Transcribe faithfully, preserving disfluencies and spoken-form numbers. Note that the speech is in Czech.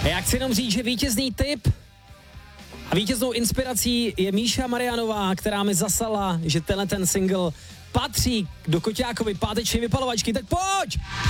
Já chci jenom říct, že vítězný tip a vítěznou inspirací je Míša Marianová, která mi zaslala, že tenhle ten single patří do Koťákovy páteční vypalovačky. Tak pojď!